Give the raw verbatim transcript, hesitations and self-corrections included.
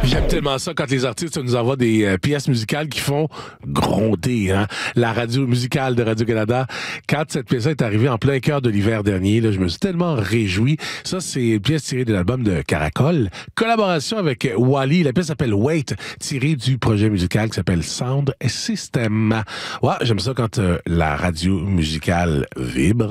J'aime tellement ça quand les artistes nous envoient des euh, pièces musicales qui font gronder, hein. La radio musicale de Radio-Canada, quand cette pièce est arrivée en plein cœur de l'hiver dernier, là, je me suis tellement réjoui. Ça, c'est une pièce tirée de l'album de Caracol. Collaboration avec Wally. La pièce s'appelle Wait, tirée du projet musical qui s'appelle Sound System. Ouais, j'aime ça quand euh, la radio musicale vibre.